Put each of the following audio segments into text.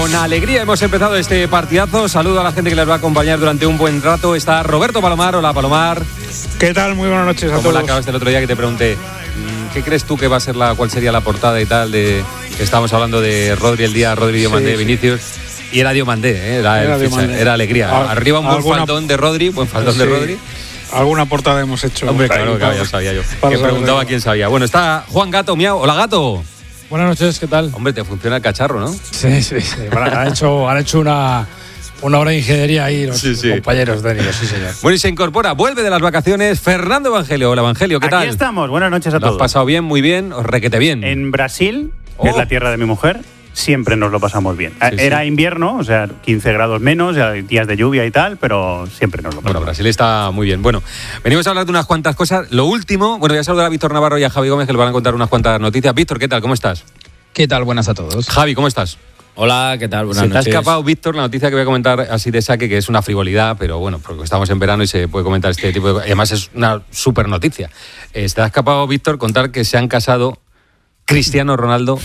Con alegría hemos empezado este partidazo. Saludo a la gente que les va a acompañar durante un buen rato. Está Roberto Palomar. Hola, Palomar. ¿Qué tal? Muy buenas noches a todos. ¿Cómo la acabaste el otro día que te pregunté? ¿Qué crees tú que va a ser cuál sería la portada y tal? Que estábamos hablando de Rodri el día, Rodri Diomandé, sí, Vinicius. Y era Diomandé, era alegría. Arriba un buen faldón de Rodri, Rodri. Alguna portada hemos hecho. Hombre, claro, ya sabía yo. Que preguntaba quién sabía. Bueno, está Juan Gato, miau. Hola, Gato. Buenas noches, ¿qué tal? Hombre, te funciona el cacharro, ¿no? Sí. Han hecho una hora de ingeniería ahí los compañeros técnicos, sí, señor. Bueno, y se incorpora, vuelve de las vacaciones, Fernando Evangelio. Hola, Evangelio, ¿qué tal? Aquí estamos, buenas noches a todos. ¿Lo has pasado bien, muy bien, requete bien? En Brasil, que es la tierra de mi mujer, siempre nos lo pasamos bien. Era invierno, o sea, 15 grados menos, días de lluvia y tal, pero siempre nos lo pasamos. Bueno, Brasil está muy bien. Bueno, venimos a hablar de unas cuantas cosas. Lo último, voy a saludar a Víctor Navarro y a Javi Gómez, que le van a contar unas cuantas noticias. Víctor, ¿qué tal? ¿Cómo estás? ¿Qué tal? Buenas a todos. Javi, ¿cómo estás? Hola, ¿qué tal? Buenas noches. Se te ha escapado, Víctor, la noticia que voy a comentar así de saque, que es una frivolidad, pero bueno, porque estamos en verano y se puede comentar este tipo de cosas. Además, es una súper noticia. Se te ha escapado, Víctor, contar que se han casado Cristiano Ronaldo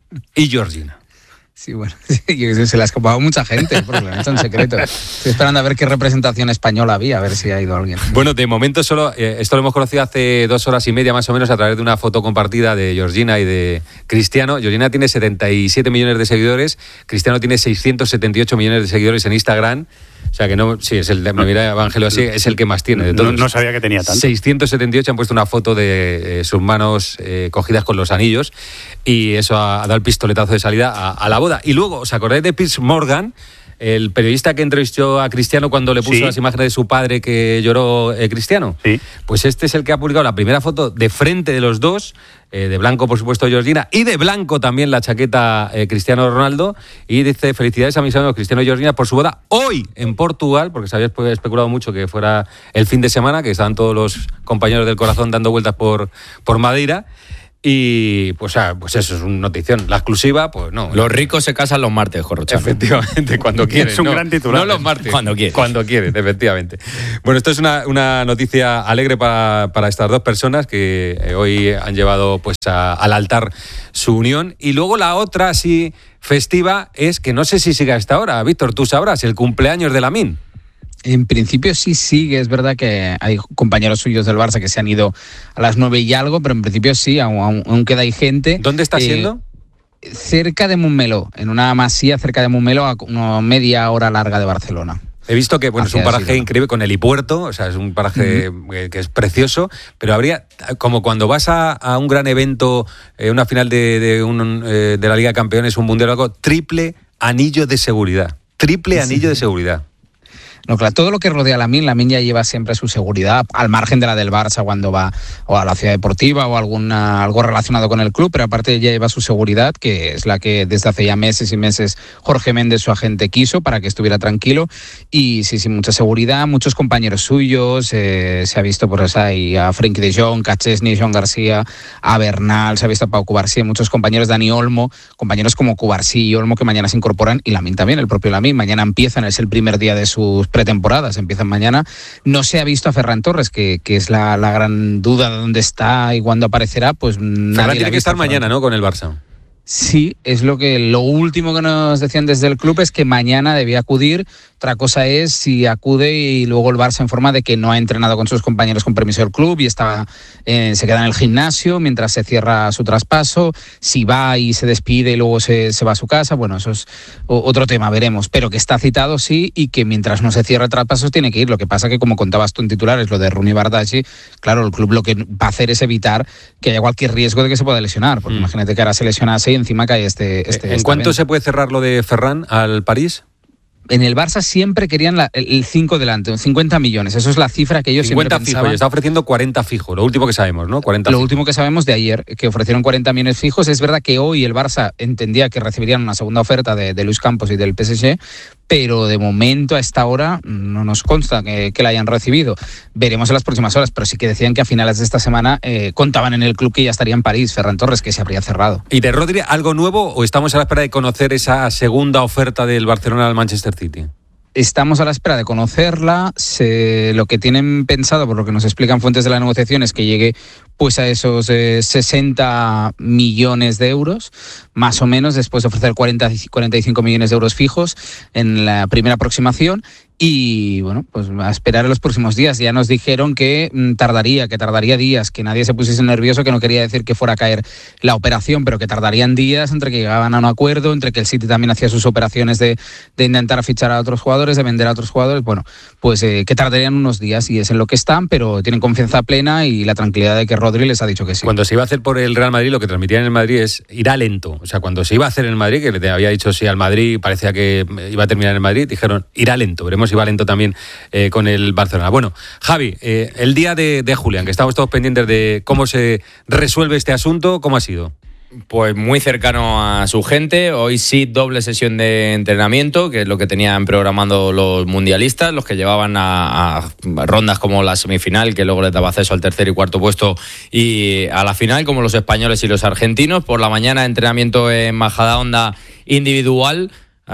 y Georgina. Sí, bueno, se le ha escapado a mucha gente, porque lo han hecho en secreto. Estoy esperando a ver qué representación española había, a ver si ha ido alguien. Bueno, de momento solo, esto lo hemos conocido hace 2 horas y media más o menos a través de una foto compartida de Georgina y de Cristiano. Georgina tiene 77 millones de seguidores, Cristiano tiene 678 millones de seguidores en Instagram. O sea que no, sí, es el de mira Evangelio así, es el que más tiene de todos. No sabía que tenía tanto. 678 han puesto una foto de sus manos cogidas con los anillos y eso ha dado el pistoletazo de salida a la boda. Y luego, ¿os acordáis de Piers Morgan? El periodista que entrevistó a Cristiano cuando le puso las imágenes de su padre que lloró Cristiano. Sí. Pues este es el que ha publicado la primera foto de frente de los dos, de blanco por supuesto Georgina y de blanco también la chaqueta Cristiano Ronaldo, y dice: felicidades a mis amigos Cristiano y Georgina por su boda hoy en Portugal, porque se había especulado mucho que fuera el fin de semana, que estaban todos los compañeros del corazón dando vueltas por Madeira. Y pues eso es una notición. La exclusiva, pues no. Los ricos se casan los martes, Jorrochano. Efectivamente, cuando quieren. Es un gran titular. No los martes. Cuando quieren. Cuando quieren, efectivamente. Bueno, esto es una noticia alegre para estas dos personas que hoy han llevado pues al altar su unión. Y luego la otra, así festiva, es que no sé si sigue a esta hora. Víctor, tú sabrás, el cumpleaños de Lamine. En principio sí sigue, es verdad que hay compañeros suyos del Barça que se han ido a las 9 y algo, pero en principio sí, aún queda ahí gente. ¿Dónde está siendo? Cerca de Montmeló, en una masía cerca de Montmeló, a una media hora larga de Barcelona. He visto que es un paraje increíble con helipuerto, o sea, es un paraje que es precioso, pero habría, como cuando vas a un gran evento, una final de la Liga de Campeones, un mundial o algo, triple anillo de seguridad. Anillo de seguridad. No, claro, todo lo que rodea a Lamine ya lleva siempre su seguridad, al margen de la del Barça cuando va o a la ciudad deportiva o algo relacionado con el club, pero aparte ya lleva su seguridad, que es la que desde hace ya meses y meses Jorge Méndez, su agente, quiso para que estuviera tranquilo. Y sí, mucha seguridad, muchos compañeros suyos, se ha visto por ahí a Frenkie de Jong, a Chesney, Joan García, a Bernal, se ha visto a Pau Cubarsí, muchos compañeros, Dani Olmo, compañeros como Cubarsí y Olmo que mañana se incorporan, y Lamine también, el propio Lamine, mañana empiezan, es el primer día de sus pretemporadas, empiezan mañana. No se ha visto a Ferran Torres, que es la gran duda de dónde está y cuándo aparecerá, pues Ferran tiene que estar mañana, ¿no?, con el Barça. Sí, es lo último que nos decían desde el club es que mañana debía acudir. Otra cosa es si acude y luego el Barça informa de que no ha entrenado con sus compañeros con permiso del club y se queda en el gimnasio mientras se cierra su traspaso. Si va y se despide y luego se va a su casa, bueno, eso es otro tema, veremos. Pero que está citado, sí, y que mientras no se cierre el traspaso tiene que ir. Lo que pasa que, como contabas tú en titulares, lo de Rooney Bardghji, claro, el club lo que va a hacer es evitar que haya cualquier riesgo de que se pueda lesionar, porque imagínate que ahora se lesionase y encima cae ¿En cuánto se puede cerrar lo de Ferran al París? En el Barça siempre querían el 5 delante, 50 millones. Eso es la cifra que ellos siempre pensaban. 50 fijos, y está ofreciendo 40 fijos. Lo último que sabemos, ¿no? 40 Lo último que sabemos de ayer, que ofrecieron 40 millones fijos. Es verdad que hoy el Barça entendía que recibirían una segunda oferta de Luis Campos y del PSG, pero de momento a esta hora no nos consta que la hayan recibido. Veremos en las próximas horas, pero sí que decían que a finales de esta semana contaban en el club que ya estaría en París Ferran Torres, que se habría cerrado. ¿Y de Rodri algo nuevo o estamos a la espera de conocer esa segunda oferta del Barcelona al Manchester City? Estamos a la espera de conocerla. Lo que tienen pensado, por lo que nos explican fuentes de la negociación, es que llegue pues a esos 60 millones de euros, más o menos, después de ofrecer 45 millones de euros fijos en la primera aproximación. Y bueno, pues a esperar en los próximos días. Ya nos dijeron que tardaría días, que nadie se pusiese nervioso, que no quería decir que fuera a caer la operación, pero que tardarían días entre que llegaban a un acuerdo, entre que el City también hacía sus operaciones de intentar fichar a otros jugadores, de vender a otros jugadores. Bueno, pues que tardarían unos días, y es en lo que están, pero tienen confianza plena y la tranquilidad de que Rodri les ha dicho que sí. Cuando se iba a hacer por el Real Madrid, lo que transmitían en el Madrid es irá lento. O sea, cuando se iba a hacer en el Madrid, que le había dicho sí al Madrid, parecía que iba a terminar en el Madrid, dijeron irá lento. Veremos si va lento también con el Barcelona. Bueno, Javi, el día de Julián, que estamos todos pendientes de cómo se resuelve este asunto, ¿cómo ha sido? Pues muy cercano a su gente. Hoy sí, doble sesión de entrenamiento, que es lo que tenían programando los mundialistas, los que llevaban a rondas como la semifinal, que luego les daba acceso al tercer y cuarto puesto, y a la final, como los españoles y los argentinos. Por la mañana, entrenamiento en Majadahonda individual.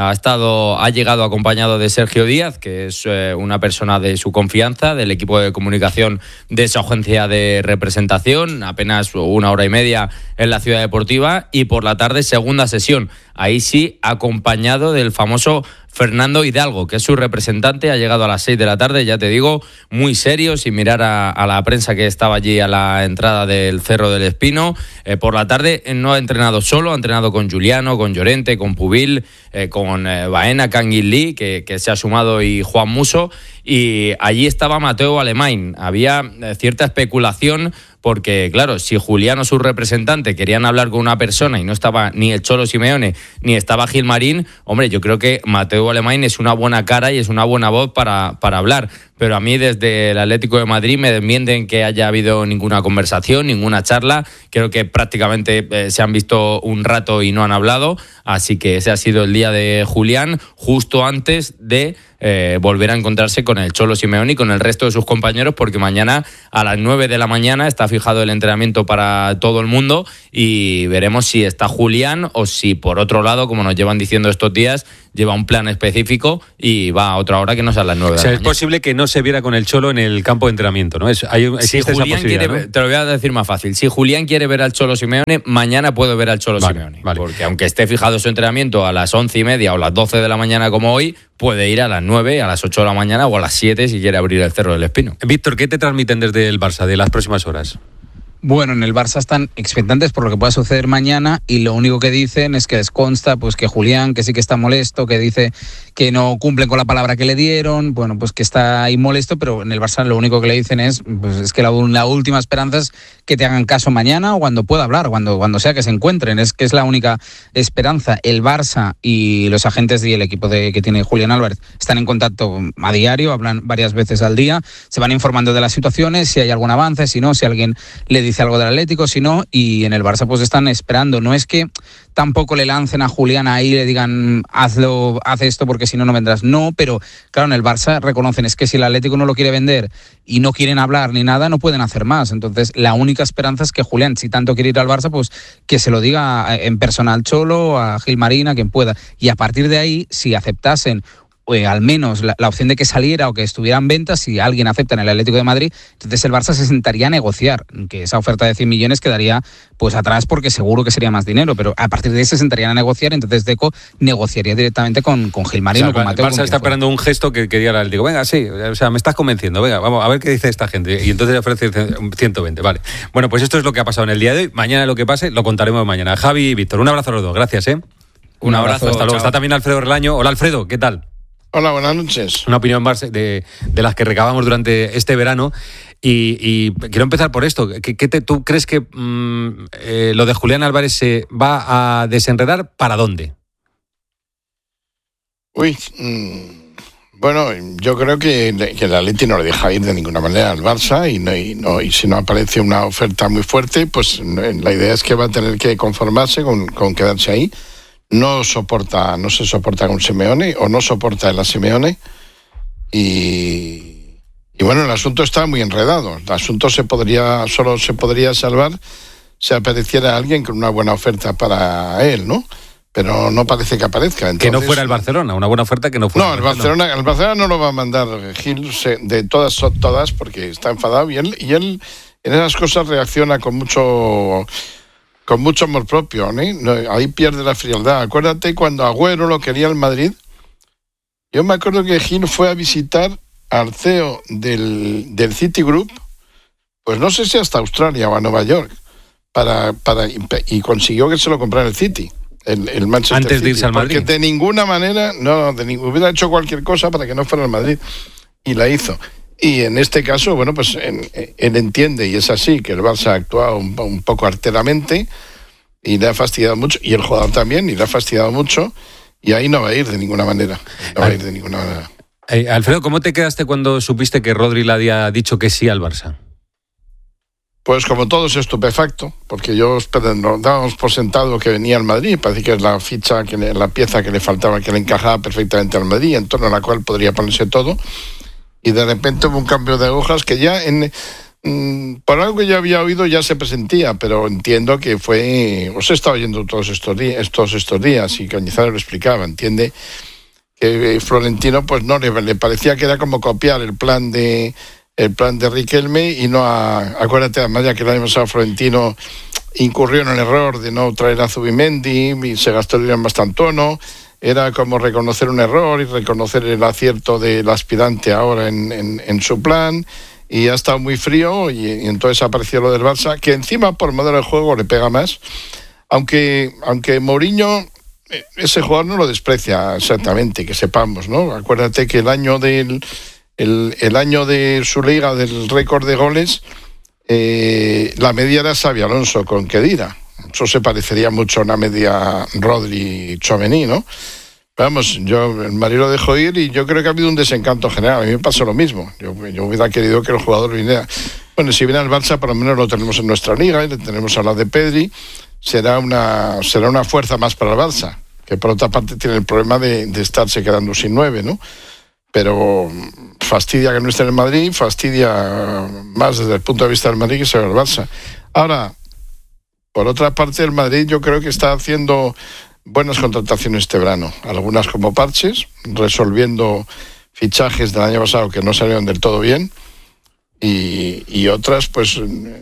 Ha llegado acompañado de Sergio Díaz, que es una persona de su confianza, del equipo de comunicación de esa agencia de representación, apenas 1 hora y media en la Ciudad Deportiva, y por la tarde segunda sesión, ahí sí acompañado del famoso Fernando Hidalgo, que es su representante. Ha llegado a las 6 de la tarde, ya te digo, muy serio, sin mirar a la prensa que estaba allí a la entrada del Cerro del Espino. Por la tarde no ha entrenado solo, ha entrenado con Juliano, con Llorente, con Pubil, con Baena, Kangin Lee, que se ha sumado, y Juan Musso. Y allí estaba Mateo Alemany. Había cierta especulación, porque, claro, si Juliano, su representante, querían hablar con una persona y no estaba ni el Cholo Simeone ni estaba Gilmarín, hombre, yo creo que Mateo Alemany es una buena cara y es una buena voz para hablar. Pero a mí, desde el Atlético de Madrid, me desmienten que haya habido ninguna conversación, ninguna charla. Creo que prácticamente se han visto un rato y no han hablado. Así que ese ha sido el día de Julián, justo antes de volver a encontrarse con el Cholo Simeone y con el resto de sus compañeros, porque mañana a las 9 de la mañana está fijado el entrenamiento para todo el mundo, y veremos si está Julián o si, por otro lado, como nos llevan diciendo estos días, lleva un plan específico y va a otra hora que no sea a las 9 de la mañana. Es posible que no se viera con el Cholo en el campo de entrenamiento, ¿no? Si Julián quiere, ¿no? Te lo voy a decir más fácil. Si Julián quiere ver al Cholo Simeone, mañana puede ver al Cholo Simeone. Vale. Porque aunque esté fijado su entrenamiento a las 11:30 o las 12 de la mañana como hoy, puede ir a las 9, a las 8 de la mañana o a las 7 si quiere abrir el Cerro del Espino. Víctor, ¿qué te transmiten desde el Barça de las próximas horas? Bueno, en el Barça están expectantes por lo que pueda suceder mañana, y lo único que dicen es que les consta pues que Julián, que sí que está molesto, que dice que no cumplen con la palabra que le dieron, bueno, pues que está ahí molesto, pero en el Barça lo único que le dicen es que la última esperanza es que te hagan caso mañana o cuando pueda hablar, cuando sea que se encuentren, es que es la única esperanza. El Barça y los agentes y el equipo que tiene Julián Álvarez están en contacto a diario, hablan varias veces al día, se van informando de las situaciones, si hay algún avance, si no, si alguien le dice algo del Atlético, si no, y en el Barça pues están esperando. No es que tampoco le lancen a Julián ahí y le digan haz esto porque si no, no vendrás. No, pero claro, en el Barça reconocen es que si el Atlético no lo quiere vender y no quieren hablar ni nada, no pueden hacer más. Entonces la única esperanza es que Julián, si tanto quiere ir al Barça, pues que se lo diga en persona al Cholo, a Gilmarín, a quien pueda. Y a partir de ahí, si aceptasen al menos la opción de que saliera o que estuviera en venta, si alguien acepta en el Atlético de Madrid, entonces el Barça se sentaría a negociar, que esa oferta de 100 millones quedaría pues atrás, porque seguro que sería más dinero, pero a partir de ahí se sentarían a negociar, entonces Deco negociaría directamente con Gilmarín, o con Mateo. El Barça está esperando un gesto que diga al Atlético, venga, sí, o sea, me estás convenciendo, venga, vamos a ver qué dice esta gente, y entonces le ofrece 120, vale. Bueno, pues esto es lo que ha pasado en el día de hoy. Mañana lo que pase lo contaremos mañana. Javi y Víctor, un abrazo a los dos, gracias. Un abrazo, hasta luego. Chao. Está también Alfredo Relaño. Hola, Alfredo, ¿qué tal? Hola, buenas noches. Una opinión más de las que recabamos durante este verano, y quiero empezar por esto. ¿Tú crees que lo de Julián Álvarez se va a desenredar? ¿Para dónde? Bueno, yo creo que el Atleti no le deja ir de ninguna manera al Barça, y si no aparece una oferta muy fuerte, pues la idea es que va a tener que conformarse con quedarse ahí. No se soporta con Simeone, o no soporta el a Simeone, y bueno, el asunto está muy enredado. El asunto solo se podría salvar si apareciera alguien con una buena oferta para él, ¿no? pero no parece que aparezca. Entonces, que no fuera el Barcelona, una buena oferta que no fuera el Barcelona no lo va a mandar Gil de todas, porque está enfadado y él en esas cosas reacciona con mucho amor propio, ¿eh? Ahí pierde la frialdad. Acuérdate cuando Agüero lo quería el Madrid. Yo me acuerdo que Gil fue a visitar al CEO del Citigroup, pues no sé si hasta Australia o a Nueva York, y consiguió que se lo comprara el City. El Manchester antes City, de irse al Madrid. Porque de ninguna manera, hubiera hecho cualquier cosa para que no fuera al Madrid. Y la hizo. Y en este caso, bueno, pues él entiende, y es así, que el Barça ha actuado un poco arteramente y le ha fastidiado mucho, y el jugador también, y le ha fastidiado mucho, y ahí no va a ir de ninguna manera. Alfredo, ¿cómo te quedaste cuando supiste que Rodri le había dicho que sí al Barça? Pues como todos, estupefacto, porque nos dábamos por sentado que venía al Madrid, parece que es la pieza que le faltaba, que le encajaba perfectamente al Madrid, en torno a la cual podría ponerse todo, y de repente hubo un cambio de hojas que ya, por algo que yo había oído, ya se presentía, pero entiendo que os he estado oyendo todos estos días, y Cañizares lo explicaba, entiende que Florentino pues no le parecía que era como copiar el plan de Riquelme y no acuérdate además ya que el año pasado Florentino incurrió en el error de no traer a Zubimendi y se gastó el dinero en Mastantuono. Era como reconocer un error y reconocer el acierto del aspirante ahora en su plan, y ha estado muy frío y entonces apareció lo del Barça, que encima por modelo de juego le pega más, aunque Mourinho ese jugador no lo desprecia exactamente, que sepamos, ¿no? Acuérdate que el año de su liga del récord de goles, la media era Xabi Alonso con Khedira. Eso se parecería mucho a una media Rodri-Tchouaméni, ¿no? Vamos, el Madrid lo dejó ir y yo creo que ha habido un desencanto general. A mí me pasó lo mismo. Yo hubiera querido que el jugador viniera. Bueno, si viene al Barça, por lo menos lo tenemos en nuestra liga y le tenemos a la de Pedri. Será una fuerza más para el Barça, que por otra parte tiene el problema de estarse quedando sin 9, ¿no? Pero fastidia que no esté en el Madrid, fastidia más desde el punto de vista del Madrid que sea el Barça. Ahora, por otra parte, el Madrid yo creo que está haciendo buenas contrataciones este verano, algunas como parches, resolviendo fichajes del año pasado que no salieron del todo bien, y otras, pues,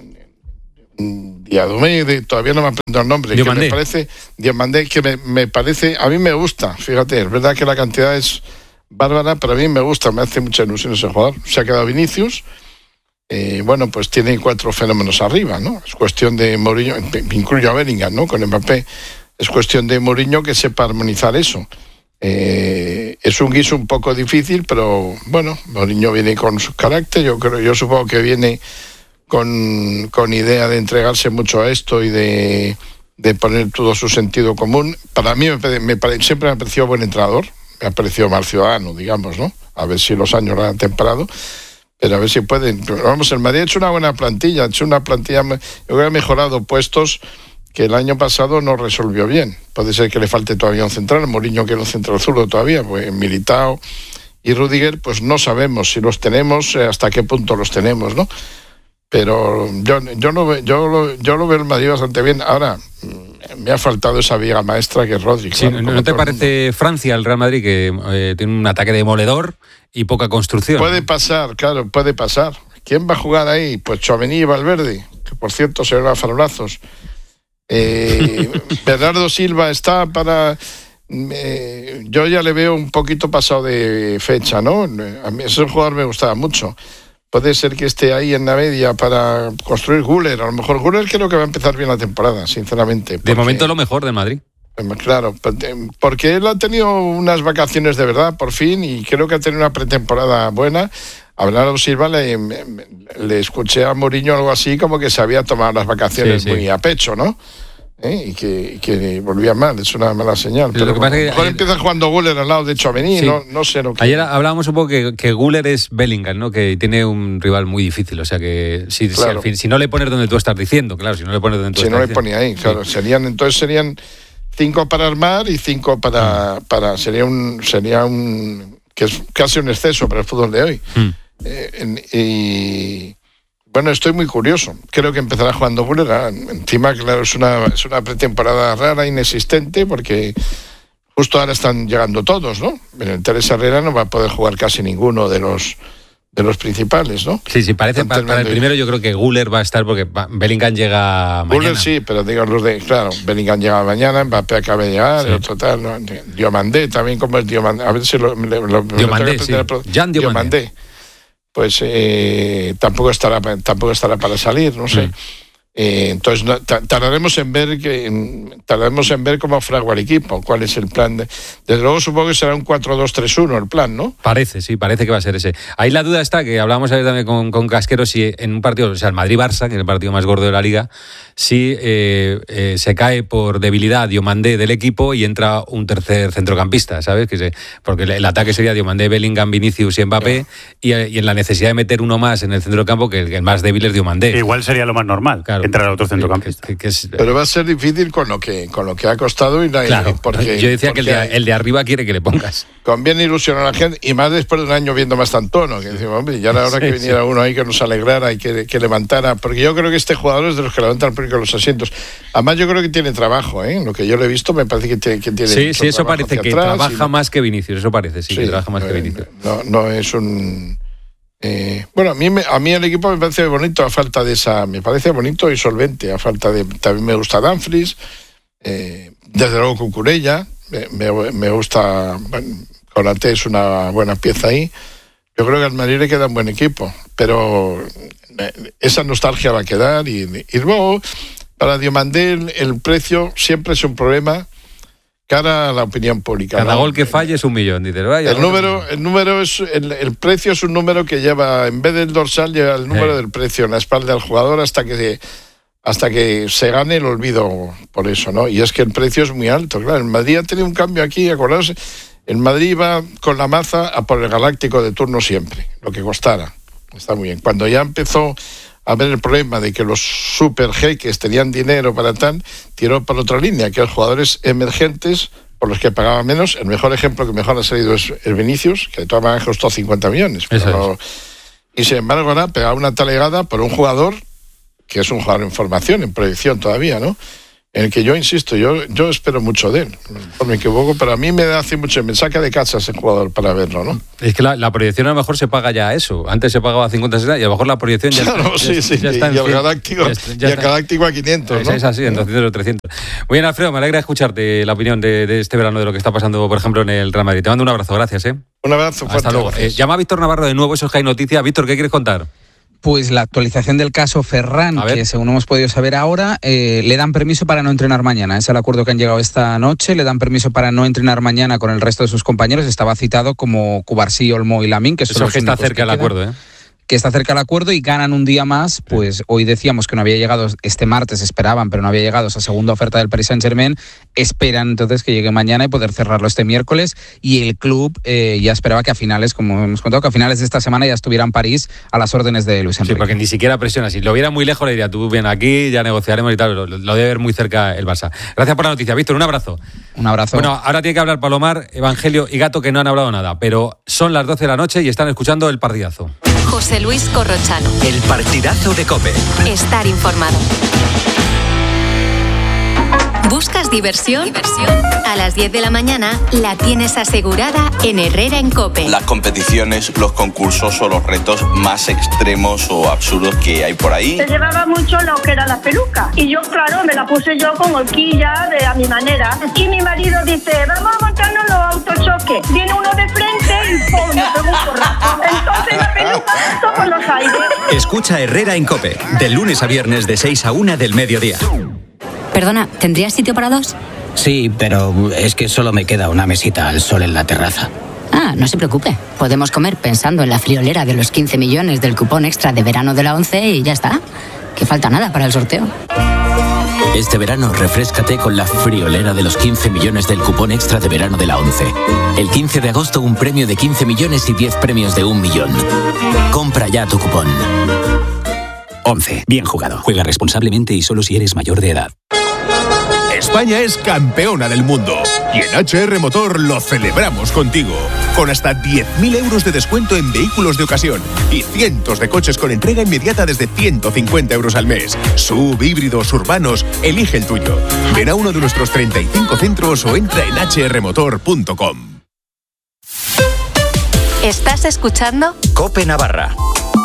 Diadumé, todavía no me aprendo el nombre, Diomandé. Que me parece, Diomandé, que me parece, a mí me gusta, fíjate, es verdad que la cantidad es bárbara, pero a mí me gusta, me hace mucha ilusión ese jugador. Se ha quedado Vinicius, bueno, pues tiene 4 fenómenos arriba, ¿no? Es cuestión de Mourinho, incluyo a Bellingham, ¿no? Con Mbappé. Es cuestión de Mourinho que sepa armonizar eso. Es un guiso un poco difícil, pero bueno, Mourinho viene con su carácter, yo supongo que viene con idea de entregarse mucho a esto y de poner todo su sentido común. Para mí siempre me ha parecido buen entrenador, me ha parecido mal ciudadano, digamos, ¿no? A ver si los años lo han temperado, pero a ver si pueden. Vamos, el Madrid ha hecho una buena plantilla, yo creo que ha mejorado puestos que el año pasado no resolvió bien. Puede ser que le falte todavía un central, Mourinho que era un central zurdo todavía, pues Militao y Rüdiger, pues no sabemos si los tenemos, hasta qué punto los tenemos, ¿no? Pero yo lo veo el Madrid bastante bien. Ahora, me ha faltado esa viga maestra que es Rodri. Sí, claro, ¿no te parece Francia, el Real Madrid, que tiene un ataque demoledor y poca construcción? Puede pasar, claro, puede pasar. ¿Quién va a jugar ahí? Pues Tchouaméni y Valverde, que por cierto se ven a farolazos. Bernardo Silva está para... yo ya le veo un poquito pasado de fecha, ¿no? A mí ese jugador me gustaba mucho. Puede ser que esté ahí en la media para construir Güler. A lo mejor Güler creo que va a empezar bien la temporada, sinceramente. De momento lo mejor del Madrid. Claro, porque él ha tenido unas vacaciones de verdad, por fin, y creo que ha tenido una pretemporada buena. A Bernardo Silva le escuché a Mourinho algo así, como que se había tomado las vacaciones muy a pecho, ¿no? Y que volvía mal, es una mala señal. Pero lo que pasa es que empieza jugando Güler al lado de Tchouaméni, no sé lo que... Ayer hablábamos un poco que Güler es Bellingham, ¿no? Que tiene un rival muy difícil, o sea que si no le pones donde tú estás diciendo, claro, si no le pones donde tú estás diciendo. Si no le ponía ahí, claro, serían 5 para armar y 5 para sería un que es casi un exceso para el fútbol de hoy. Y Bueno, estoy muy curioso. Creo que empezará jugando Guller. Encima, claro, es una pretemporada rara, inexistente, porque justo ahora están llegando todos, ¿no? Pero Teresa Herrera no va a poder jugar casi ninguno de los principales, ¿no? Sí, parece para el primero yo creo que Guller va a estar porque Bellingham llega mañana. Guller sí, pero digo claro, Bellingham llega mañana, Mbappé acaba de llegar, el otro tal, ¿no? Diomandé también, como es Diomandé, a ver si Diomandé, sí. Jan Diomandé. Pues tampoco estará para salir, no sé. Entonces tardaremos en ver cómo fragua el equipo, cuál es el plan. Desde luego supongo que será un 4-2-3-1 el plan, ¿no? Parece que va a ser ese. Ahí la duda está, que hablábamos ayer también con Casquero, si en un partido, o sea, el Madrid-Barça, que es el partido más gordo de la Liga, si se cae por debilidad Diomandé del equipo y entra un tercer centrocampista, ¿sabes? Porque el ataque sería Diomandé, Bellingham, Vinicius y Mbappé, y en la necesidad de meter uno más en el centro del campo, que el más débil es Diomandé. Igual sería lo más normal, claro, entrar a otro centrocampista. Pero va a ser difícil con lo que ha costado. Claro, porque yo decía que el de arriba quiere que le pongas. Conviene ilusionar a la gente, y más después de un año viendo más Tantono, que decimos, hombre, ya era hora que viniera uno ahí que nos alegrara y que levantara, porque yo creo que este jugador es de los que levantan primero los asientos. Además yo creo que tiene trabajo, lo que yo le he visto me parece que tiene sí, eso parece que trabaja más que Vinicius, eso parece, que trabaja más que Vinicius. No es un... bueno, a mí el equipo me parece bonito a falta de esa... Me parece bonito y solvente a falta de... También me gusta Dumfries, desde luego Cucurella, me gusta... Bueno, Konaté es una buena pieza ahí. Yo creo que al Madrid le queda un buen equipo, pero esa nostalgia va a quedar y luego para Diomandé el precio siempre es un problema cara a la opinión pública. Cada gol que falle es 1 millón, dices. El número es el precio es un número que lleva, en vez del dorsal, lleva el número del precio en la espalda del jugador hasta que se gane el olvido por eso, ¿no? Y es que el precio es muy alto, claro. El Madrid ha tenido un cambio aquí, acordaos. El Madrid iba con la maza a por el Galáctico de turno siempre, lo que costara. Está muy bien. Cuando ya empezó a ver el problema de que los super jeques tenían dinero para tal, tiró por otra línea, que los jugadores emergentes, por los que pagaban menos. El mejor ejemplo que mejor ha salido es el Vinicius, que de todas maneras costó 50 millones. Y sin embargo ahora pegaba una talegada por un jugador que es un jugador en formación, en proyección todavía, ¿no? En el que yo insisto, yo espero mucho de él. No me equivoco, pero a mí me saca de casa ese jugador para verlo, ¿no? Es que la proyección a lo mejor se paga ya eso. Antes se pagaba 50, 60 y a lo mejor la proyección ya claro, ya está en 100. Y el Galáctico a 500, ¿no? Es así, en 200 o 300. Muy bien, Alfredo, me alegra escucharte la opinión de este verano de lo que está pasando, por ejemplo, en el Real Madrid. Te mando un abrazo, gracias. Un abrazo fuerte. Hasta luego. Llama a Víctor Navarro de nuevo, eso es que hay noticia. Víctor, ¿qué quieres contar? Pues la actualización del caso Ferran, que según hemos podido saber ahora, le dan permiso para no entrenar mañana. Es el acuerdo que han llegado esta noche. Le dan permiso para no entrenar mañana con el resto de sus compañeros. Estaba citado como Cubarsí, Olmo y Lamín, que son eso los que está cerca del acuerdo, que está cerca del acuerdo y ganan un día más. Pues hoy decíamos que no había llegado, este martes esperaban, pero no había llegado esa segunda oferta del Paris Saint-Germain. Esperan entonces que llegue mañana y poder cerrarlo este miércoles. Y el club ya esperaba que a finales, como hemos contado, que a finales de esta semana ya estuviera en París a las órdenes de Luis Enrique. Sí, porque ni siquiera presiona. Si lo viera muy lejos, le diría, tú ven aquí, ya negociaremos y tal. Lo debe ver muy cerca el Barça. Gracias por la noticia, Víctor. Un abrazo. Un abrazo. Bueno, ahora tiene que hablar Palomar, Evangelio y Gato, que no han hablado nada, pero son las 12 de la noche y están escuchando El Partidazo. José Luis Corrochano. El Partidazo de COPE. Estar informado. ¿Buscas diversión? A las 10 de la mañana la tienes asegurada en Herrera en COPE. Las competiciones, los concursos o los retos más extremos o absurdos que hay por ahí. Se llevaba mucho lo que era la peluca. Y yo, claro, me la puse yo con horquilla a mi manera. Y mi marido dice, vamos a montarnos los autochoques. Viene uno de frente y ¡pum! Me pegó un porrazo. Entonces la peluca saltó por los aires. Escucha Herrera en COPE, de lunes a viernes de 6 a 1 del mediodía. Perdona, ¿tendrías sitio para 2? Sí, pero es que solo me queda una mesita al sol en la terraza. Ah, no se preocupe. Podemos comer pensando en la friolera de los 15 millones del cupón extra de verano de la ONCE y ya está. Que falta nada para el sorteo. Este verano refréscate con la friolera de los 15 millones del cupón extra de verano de la ONCE. El 15 de agosto un premio de 15 millones y 10 premios de 1 millón. Compra ya tu cupón. ONCE. Bien jugado. Juega responsablemente y solo si eres mayor de edad. España es campeona del mundo. Y en HR Motor lo celebramos contigo. Con hasta 10.000 euros de descuento en vehículos de ocasión y cientos de coches con entrega inmediata desde 150 euros al mes. SUV, híbridos, urbanos, elige el tuyo. Ven a uno de nuestros 35 centros o entra en hrmotor.com. ¿Estás escuchando? COPE Navarra.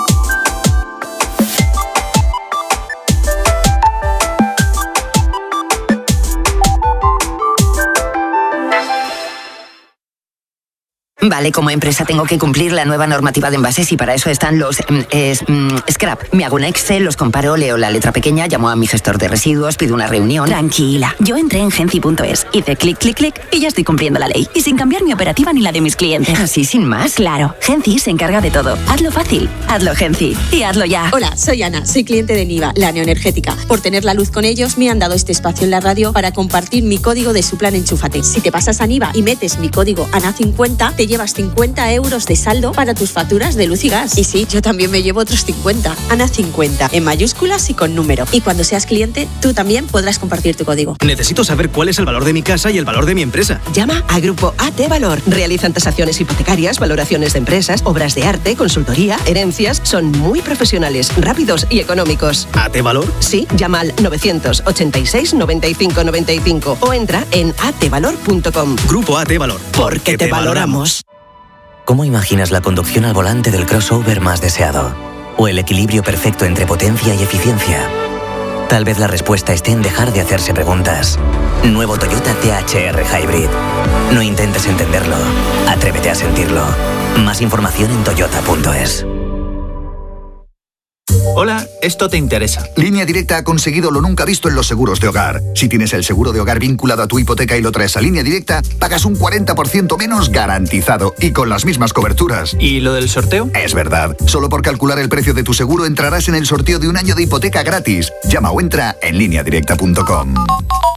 Vale, como empresa tengo que cumplir la nueva normativa de envases y para eso están los scrap. Me hago un Excel, los comparo, leo la letra pequeña, llamo a mi gestor de residuos, pido una reunión. Tranquila, yo entré en Genci.es, hice clic, clic, clic y ya estoy cumpliendo la ley. Y sin cambiar mi operativa ni la de mis clientes. ¿Así sin más? Claro, Genci se encarga de todo. Hazlo fácil, hazlo Genci y hazlo ya. Hola, soy Ana, soy cliente de Niva, la neoenergética. Por tener la luz con ellos me han dado este espacio en la radio para compartir mi código de su plan Enchúfate. Si te pasas a Niva y metes mi código ANA50, te llevas 50 euros de saldo para tus facturas de luz y gas. Y sí, yo también me llevo otros 50. ANA50, en mayúsculas y con número. Y cuando seas cliente, tú también podrás compartir tu código. Necesito saber cuál es el valor de mi casa y el valor de mi empresa. Llama a Grupo AT Valor. Realizan tasaciones hipotecarias, valoraciones de empresas, obras de arte, consultoría, herencias. Son muy profesionales, rápidos y económicos. ¿AT Valor? Sí, llama al 986 95 95 o entra en atvalor.com. Grupo AT Valor. Porque te valoramos. ¿Cómo imaginas la conducción al volante del crossover más deseado? ¿O el equilibrio perfecto entre potencia y eficiencia? Tal vez la respuesta esté en dejar de hacerse preguntas. Nuevo Toyota THR Hybrid. No intentes entenderlo. Atrévete a sentirlo. Más información en toyota.es. Hola, esto te interesa. Línea Directa ha conseguido lo nunca visto en los seguros de hogar. Si tienes el seguro de hogar vinculado a tu hipoteca y lo traes a Línea Directa, pagas un 40% menos garantizado y con las mismas coberturas. ¿Y lo del sorteo? Es verdad. Solo por calcular el precio de tu seguro entrarás en el sorteo de un año de hipoteca gratis. Llama o entra en lineadirecta.com.